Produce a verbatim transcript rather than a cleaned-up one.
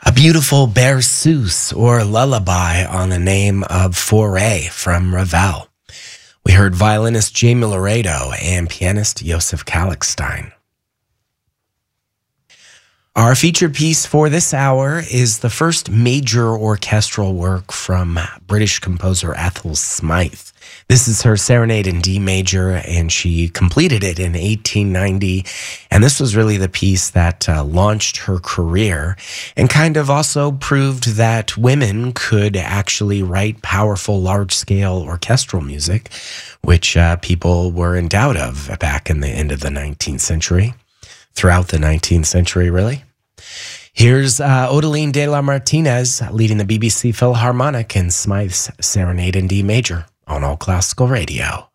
A beautiful berceuse or lullaby on the name of Foray from Ravel. We heard violinist Jamie Laredo and pianist Josef Kalkstein. Our featured piece for this hour is the first major orchestral work from British composer Ethel Smythe. This is her Serenade in D major, and she completed it in eighteen ninety. And this was really the piece that uh, launched her career and kind of also proved that women could actually write powerful, large-scale orchestral music, which uh, people were in doubt of back in the end of the nineteenth century. Throughout the nineteenth century, really. Here's uh, Odeline de la Martinez leading the B B C Philharmonic in Smythe's Serenade in D major on All Classical Radio.